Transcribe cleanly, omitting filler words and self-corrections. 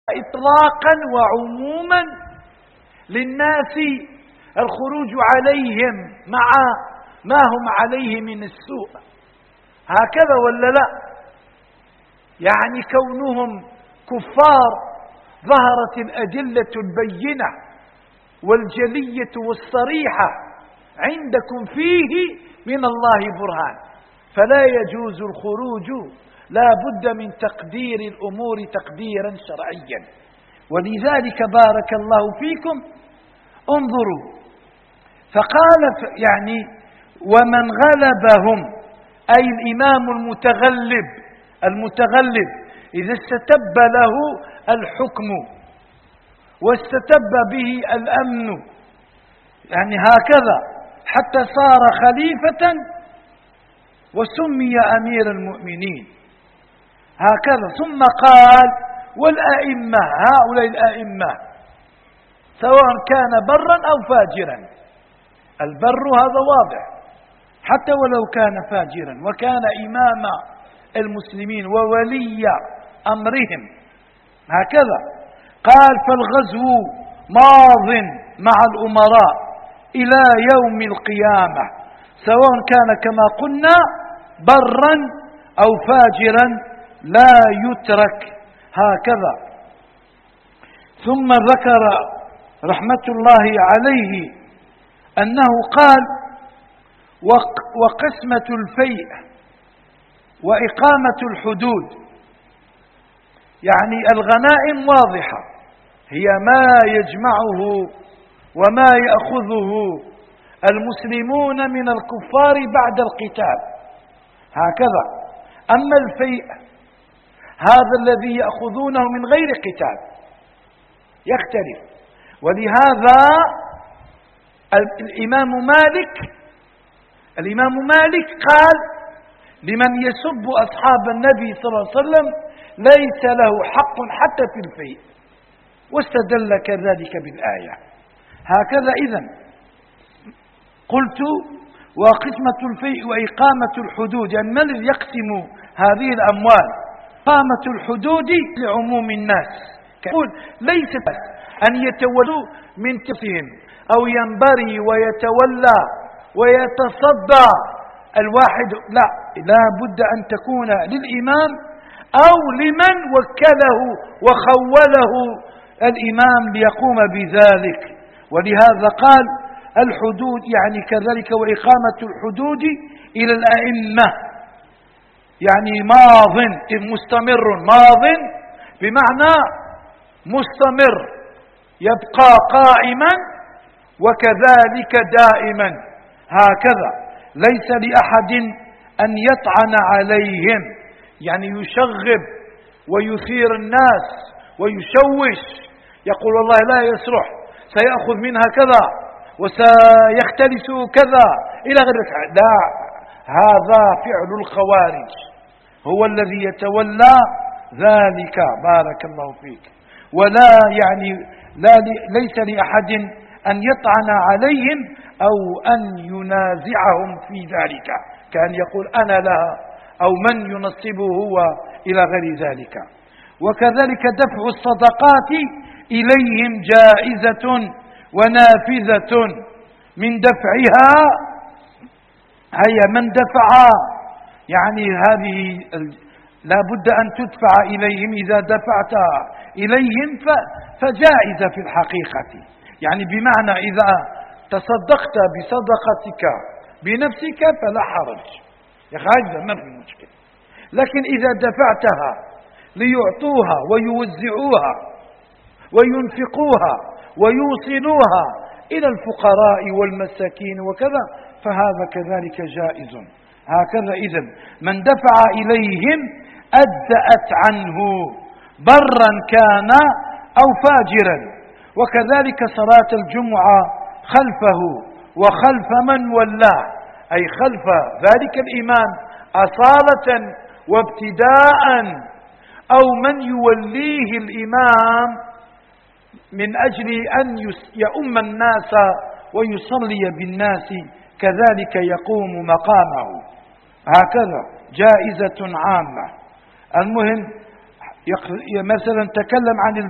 إطلاقا وعموما للناس الخروج عليهم مع ما هم عليه من السوء، هكذا ولا لا؟ يعني كونهم كفار ظهرت الأدلة البينة والجلية والصريحة عندكم فيه من الله برهان، فلا يجوز الخروج، لا بد من تقدير الأمور تقديرا شرعيا. ولذلك بارك الله فيكم انظروا، فقال يعني ومن غلبهم أي الإمام المتغلب إذا استتب له الحكم واستتب به الأمن، يعني هكذا حتى صار خليفة وسمي أمير المؤمنين هكذا. ثم قال والأئمة، هؤلاء الأئمة سواء كان برا أو فاجرا، البر هذا واضح حتى ولو كان فاجرا وكان إمام المسلمين وولي أمرهم هكذا. قال فالغزو ماض مع الأمراء إلى يوم القيامة سواء كان كما قلنا برا أو فاجرا لا يترك هكذا. ثم ذكر رحمة الله عليه أنه قال وقسمة الفيء وإقامة الحدود، يعني الغنائم واضحة هي ما يجمعه وما يأخذه المسلمون من الكفار بعد القتال هكذا. أما الفيء هذا الذي يأخذونه من غير قتال يختلف. ولهذا الإمام مالك قال لمن يسب أصحاب النبي صلى الله عليه وسلم ليس له حق حتى في الفيء، واستدل كذلك بالآية هكذا. إذن قلت وقسمة الفيء وإقامة الحدود، يعني من الذي يقسم هذه الأموال؟ إقامة الحدود لعموم الناس، يقول ليست أن يتولوا من تفهم أو ينبري ويتولى ويتصدى الواحد، لا بد أن تكون للإمام أو لمن وكله وخوله الإمام ليقوم بذلك. ولهذا قال الحدود يعني كذلك وإقامة الحدود إلى الأئمة، يعني ماض مستمر، ماض بمعنى مستمر يبقى قائما وكذلك دائما هكذا. ليس لأحد أن يطعن عليهم، يعني يشغب ويثير الناس ويشوش، يقول والله لا يصلح سيأخذ منها كذا وسيختلس كذا إلى غير ذلك. لا، هذا فعل الخوارج، هو الذي يتولى ذلك بارك الله فيك. ولا يعني ليس لأحد أن يطعن عليهم أو أن ينازعهم في ذلك، كأن يقول أنا لها أو من ينصبه هو إلى غير ذلك. وكذلك دفع الصدقات إليهم جائزة ونافذة من دفعها، هي من دفع يعني هذه لا بد أن تدفع إليهم، إذا دفعتها إليهم فجائزة في الحقيقة، يعني بمعنى إذا تصدقت بصدقتك بنفسك فلا حرج يا خالد، ما في مشكلة. لكن إذا دفعتها ليعطوها ويوزعوها وينفقوها ويوصلوها إلى الفقراء والمساكين وكذا فهذا كذلك جائز هكذا. إذن من دفع إليهم أجزأت عنه برا كان أو فاجرا. وكذلك صلاة الجمعة خلفه وخلف من ولاه، أي خلف ذلك الإمام أصالة وابتداء أو من يوليه الإمام من أجل أن يؤم الناس ويصلي بالناس كذلك يقوم مقامه هكذا، جائزة عامة. المهم مثلا تكلم عن